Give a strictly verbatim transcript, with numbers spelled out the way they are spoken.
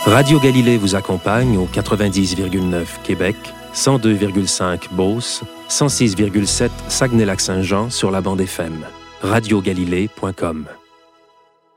Radio Galilée vous accompagne au quatre-vingt-dix virgule neuf Québec, cent deux virgule cinq Beauce, cent six virgule sept Saguenay-Lac-Saint-Jean sur la bande F M. radio galilée point com